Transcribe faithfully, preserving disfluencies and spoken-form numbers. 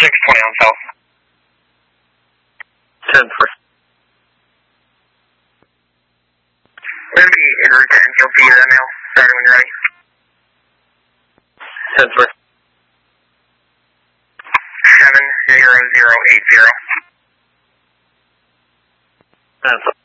six twenty on south. ten four. We're going to be en route to N T L P or M L, starting when you're ready. ten four. seven zero zero eight zero. ten four.